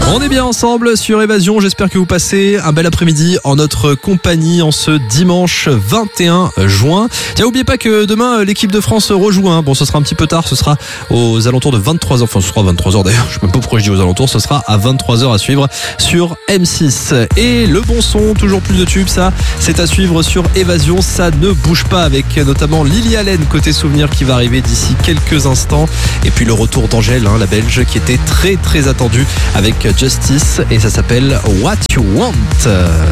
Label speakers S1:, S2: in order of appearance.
S1: On est bien ensemble sur Évasion, j'espère que vous passez un bel après-midi en notre compagnie en ce dimanche 21 juin. Tiens, n'oubliez pas que demain l'équipe de France rejoue, Bon, ce sera un petit peu tard, ce sera aux alentours de 23h, enfin ce sera 23h d'ailleurs, je sais même pas pourquoi je dis aux alentours, ce sera à 23h à suivre sur M6. Et le bon son, toujours plus de tubes, ça c'est à suivre sur Évasion, ça ne bouge pas, avec notamment Lily Allen côté souvenir qui va arriver d'ici quelques instants. Et puis le retour d'Angèle, la Belge, qui était très très attendue avec Justice, et ça s'appelle What You Want.